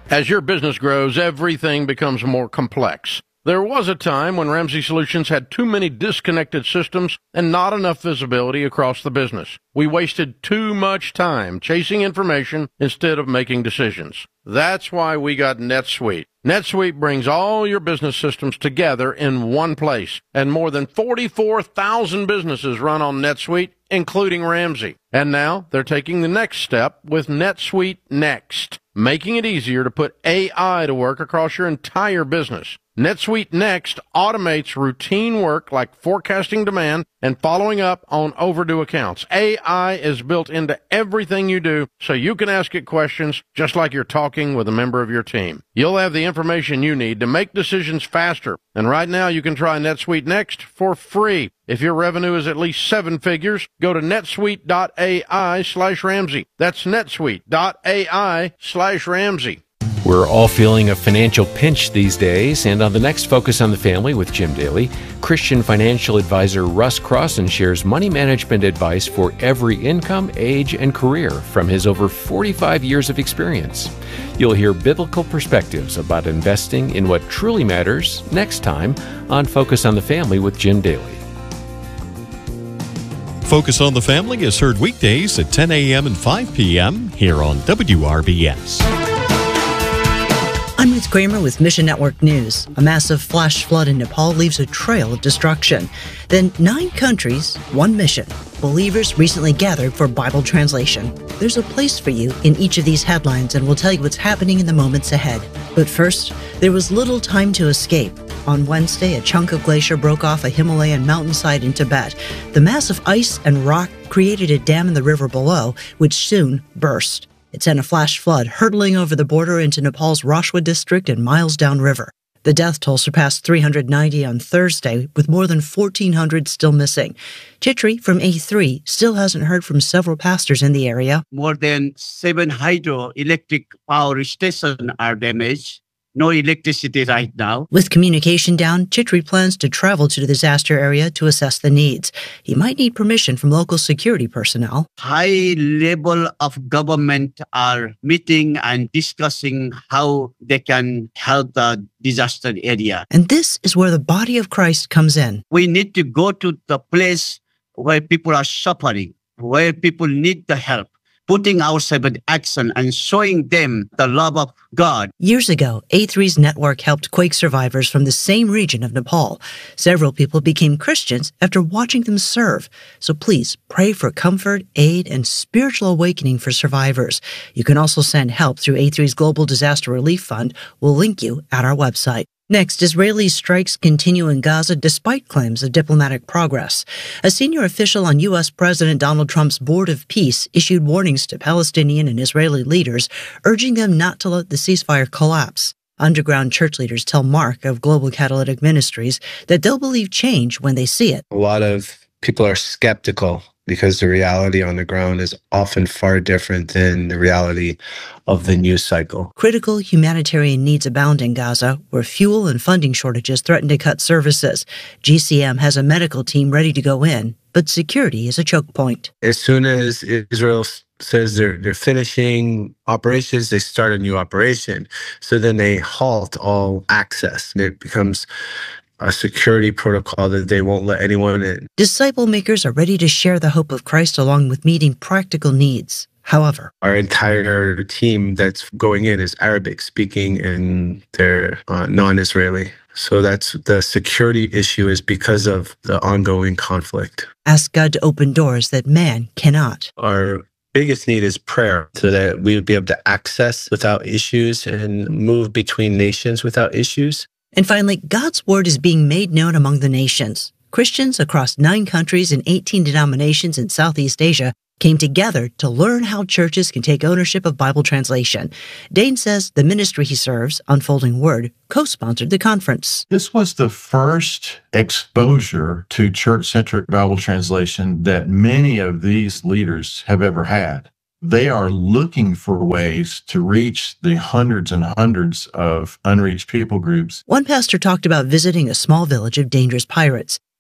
As your business grows, everything becomes more complex. There was a time when Ramsey Solutions had too many disconnected systems and not enough visibility across the business. We wasted too much time chasing information instead of making decisions. That's why we got NetSuite. NetSuite brings all your business systems together in one place, and more than 44,000 businesses run on NetSuite, including Ramsey. And now they're taking the next step with NetSuite Next, making it easier to put AI to work across your entire business. NetSuite Next automates routine work like forecasting demand and following up on overdue accounts. AI is built into everything you do, so you can ask it questions just like you're talking with a member of your team. You'll have the information you need to make decisions faster. And right now you can try NetSuite Next for free. If your revenue is at least 7 figures, go to netsuite.ai/Ramsey. That's netsuite.ai/Ramsey. We're all feeling a financial pinch these days, and on the next Focus on the Family with Jim Daly, Christian financial advisor Russ Crossan shares money management advice for every income, age, and career from his over 45 years of experience. You'll hear biblical perspectives about investing in what truly matters next time on Focus on the Family with Jim Daly. Focus on the Family is heard weekdays at 10 a.m. and 5 p.m. here on WRBS. I'm Ruth Kramer with Mission Network News. A massive flash flood in Nepal leaves a trail of destruction. Then 9 countries, 1 mission. Believers recently gathered for Bible translation. There's a place for you in each of these headlines, and we'll tell you what's happening in the moments ahead. But first, there was little time to escape. On Wednesday, a chunk of glacier broke off a Himalayan mountainside in Tibet. The massive ice and rock created a dam in the river below, which soon burst. It sent a flash flood hurtling over the border into Nepal's Rashwa district and miles downriver. The death toll surpassed 390 on Thursday, with more than 1,400 still missing. Chitri from A3 still hasn't heard from several pastors in the area. More than 7 hydroelectric power stations are damaged. No electricity right now. With communication down, Chitri plans to travel to the disaster area to assess the needs. He might need permission from local security personnel. High level of government are meeting and discussing how they can help the disaster area. And this is where the body of Christ comes in. We need to go to the place where people are suffering, where people need the help, putting ourselves in action and showing them the love of God. Years ago, A3's network helped quake survivors from the same region of Nepal. Several people became Christians after watching them serve. So please pray for comfort, aid, and spiritual awakening for survivors. You can also send help through A3's Global Disaster Relief Fund. We'll link you at our website. Next, Israeli strikes continue in Gaza despite claims of diplomatic progress. A senior official on U.S. President Donald Trump's Board of Peace issued warnings to Palestinian and Israeli leaders, urging them not to let the ceasefire collapse. Underground church leaders tell Mark of Global Catalytic Ministries that they'll believe change when they see it. A lot of people are skeptical because the reality on the ground is often far different than the reality of the news cycle. Critical humanitarian needs abound in Gaza, where fuel and funding shortages threaten to cut services. GCM has a medical team ready to go in, but security is a choke point. As soon as Israel says they're finishing operations, they start a new operation. So then they halt all access. It becomes a security protocol that they won't let anyone in. Disciple makers are ready to share the hope of Christ along with meeting practical needs. However, our entire team that's going in is Arabic speaking and they're non-Israeli. So that's the security issue is because of the ongoing conflict. Ask God to open doors that man cannot. Our biggest need is prayer so that we would be able to access without issues and move between nations without issues. And finally, God's word is being made known among the nations. Christians across 9 countries and 18 denominations in Southeast Asia came together to learn how churches can take ownership of Bible translation. Dane says the ministry he serves, Unfolding Word, co-sponsored the conference. This was the first exposure to church-centric Bible translation that many of these leaders have ever had. They are looking for ways to reach the hundreds and hundreds of unreached people groups. One pastor talked about visiting a small village of dangerous pirates.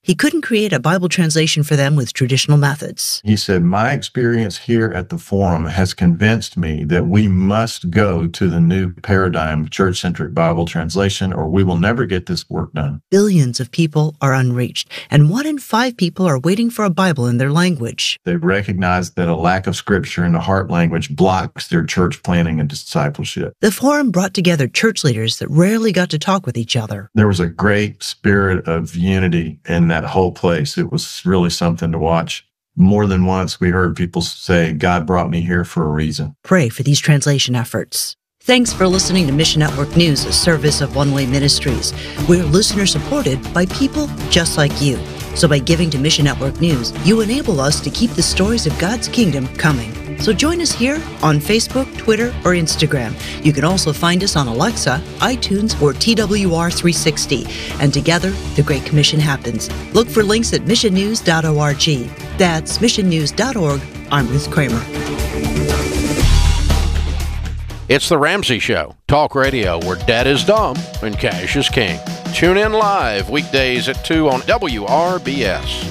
he couldn't create a Bible translation for them with traditional methods. He said, my experience here at the forum has convinced me that we must go to the new paradigm, church-centric Bible translation, or we will never get this work done. Billions of people are unreached, and 1 in 5 people are waiting for a Bible in their language. They've recognized that a lack of scripture in the heart language blocks their church planning and discipleship. The forum brought together church leaders that rarely got to talk with each other. There was a great spirit of unity in that whole place. It was really something to watch. More than once, we heard people say, God brought me here for a reason. Pray for these translation efforts. Thanks for listening to Mission Network News, a service of One Way Ministries. We're listener-supported by people just like you. So by giving to Mission Network News, you enable us to keep the stories of God's kingdom coming. So join us here on Facebook, Twitter, or Instagram. You can also find us on Alexa, iTunes, or TWR360. And together, the Great Commission happens. Look for links at missionnews.org. That's missionnews.org. I'm Ruth Kramer. It's The Ramsey Show, talk radio where dad is dumb and cash is king. Tune in live weekdays at 2 on WRBS.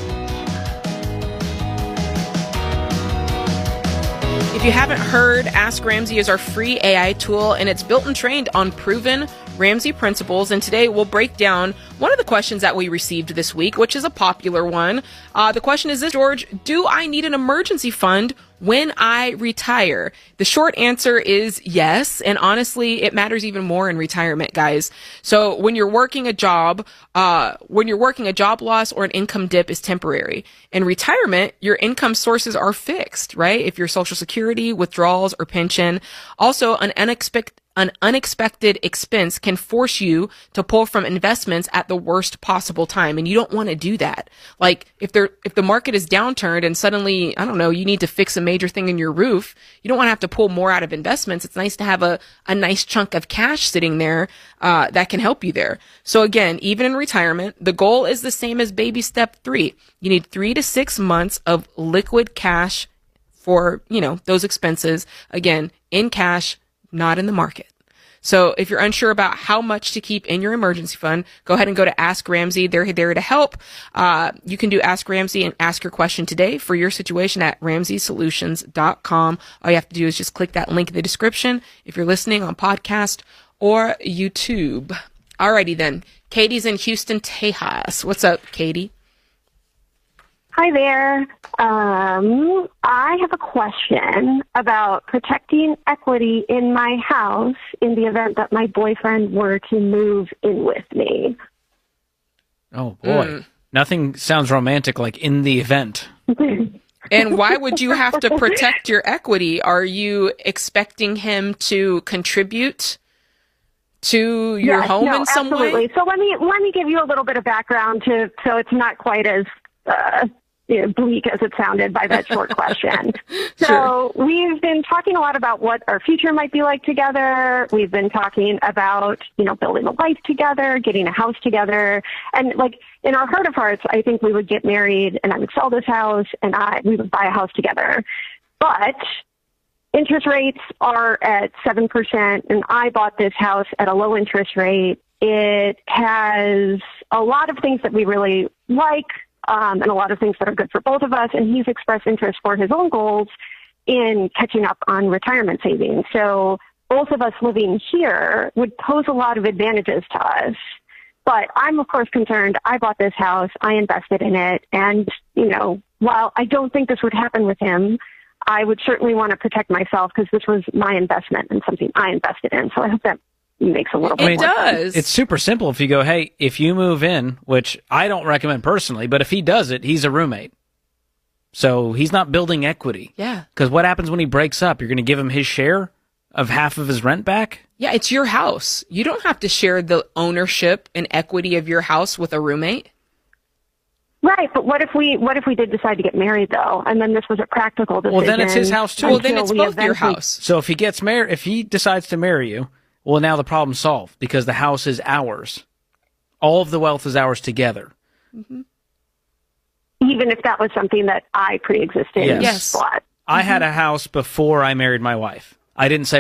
If you haven't heard, Ask Ramsey is our free AI tool, and it's built and trained on proven Ramsey principles. And today we'll break down one of the questions that we received this week, which is a popular one. The question is this, George: do I need an emergency fund when I retire? The short answer is yes. And honestly, it matters even more in retirement, guys. So when you're working a job, loss or an income dip is temporary. In retirement, your income sources are fixed, right? If your Social Security, withdrawals, or pension. Also, an unexpected expense can force you to pull from investments at the worst possible time. And you don't want to do that. Like if the market is downturned and suddenly, I don't know, you need to fix a major thing in your roof, you don't want to have to pull more out of investments. It's nice to have a nice chunk of cash sitting there, that can help you there. So again, even in retirement, the goal is the same as baby step 3. You need 3 to 6 months of liquid cash for, those expenses. Again, in cash, not in the market. So if you're unsure about how much to keep in your emergency fund, go ahead and go to Ask Ramsey. They're there to help. You can do Ask Ramsey and ask your question today for your situation at RamseySolutions.com. All you have to do is just click that link in the description if you're listening on podcast or YouTube. Alrighty then. Katie's in Houston, Tejas. What's up, Katie? Hi there. I have a question about protecting equity in my house in the event that my boyfriend were to move in with me. Oh, boy. Nothing sounds romantic like in the event. And why would you have to protect your equity? Are you expecting him to contribute to your home in some absolutely. way? So let me give you a little bit of background so it's not quite as bleak as it sounded by that short question. So we've been talking a lot about what our future might be like together. We've been talking about, building a life together, getting a house together. And like in our heart of hearts, I think we would get married and I would sell this house and we would buy a house together. But interest rates are at 7% and I bought this house at a low interest rate. It has a lot of things that we really like. And a lot of things that are good for both of us. And he's expressed interest for his own goals in catching up on retirement savings. So both of us living here would pose a lot of advantages to us. But I'm, of course, concerned. I bought this house. I invested in it. And, while I don't think this would happen with him, I would certainly want to protect myself because this was my investment and something I invested in. So I hope that makes a little bit more sense. It's super simple if you go, hey, if you move in, which I don't recommend personally, but if he does it, he's a roommate. So he's not building equity. Yeah. Because what happens when he breaks up? You're going to give him his share of half of his rent back? Yeah, it's your house. You don't have to share the ownership and equity of your house with a roommate. Right, but what if we did decide to get married though, and then this was a practical decision? Well, then it's his house too. Well, then it's both your house. So if he gets married, if he decides to marry you, well, now the problem's solved because the house is ours. All of the wealth is ours together. Mm-hmm. Even if that was something that I pre-existed. Yes. Bought. I had a house before I married my wife. I didn't say,